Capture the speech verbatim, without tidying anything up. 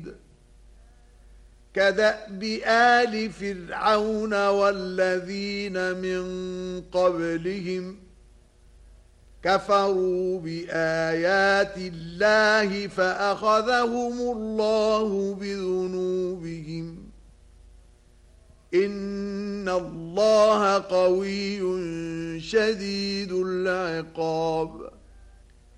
شديد كدأب آل فرعون والذين من قبلهم كفروا بآيات الله فأخذهم الله بذنوبهم إن الله قوي شديد العقاب